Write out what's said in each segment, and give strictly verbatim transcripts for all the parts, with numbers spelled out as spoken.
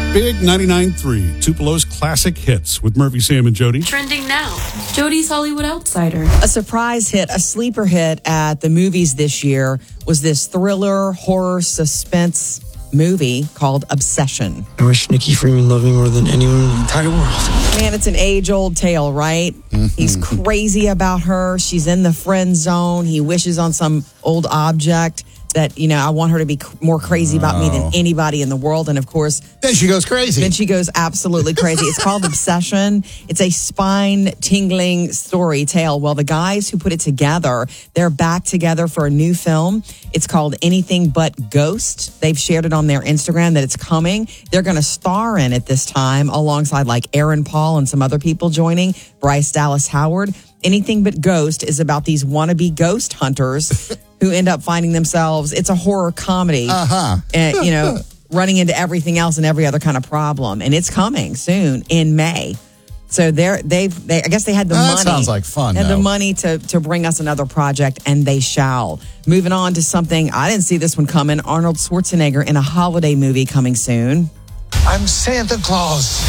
Big ninety-nine point three, Tupelo's classic hits with Murphy, Sam, and Jody. Trending now. Jody's Hollywood Outsider. A surprise hit, a sleeper hit at the movies this year was this thriller, horror, suspense movie called Obsession. I wish Nikki Freeman loved me more than anyone in the entire world. Man, it's an age-old tale, right? Mm-hmm. He's crazy about her. She's in the friend zone. He wishes on some old object that, you know, I want her to be more crazy about me than anybody in the world. And, of course... Then she goes crazy. Then she goes absolutely crazy. It's called Obsession. It's a spine-tingling story tale. Well, the guys who put it together, they're back together for a new film. It's called Anything But Ghost. They've shared it on their Instagram that it's coming. They're going to star in it this time alongside, like, Aaron Paul and some other people joining, Bryce Dallas Howard. Anything But Ghost is about these wannabe ghost hunters who end up finding themselves, it's a horror comedy, uh-huh. and, you know, running into everything else and every other kind of problem. And it's coming soon in May. So they're, they've, they, I guess they had the that money. That sounds like fun, Had though. the money to, to bring us another project, and they shall. Moving on to something, I didn't see this one coming. Arnold Schwarzenegger in a holiday movie coming soon. I'm Santa Claus.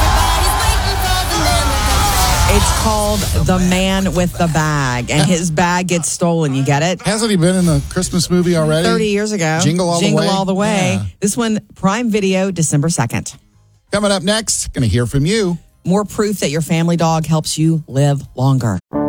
It's called The Man with the Bag, and his bag gets stolen. You get it? Hasn't he been in a Christmas movie already? thirty years ago. Jingle All Jingle the Way? All the Way. Yeah. This one, Prime Video, December second. Coming up next, going to hear from you. More proof that your family dog helps you live longer.